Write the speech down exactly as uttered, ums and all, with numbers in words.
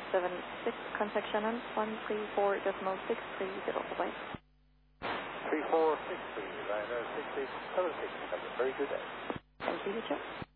seven six, contact Shannon, one three four decimal six three zero, bye. three four six three, Ryanair six eight seven six, have a very good day. Thank you, you too.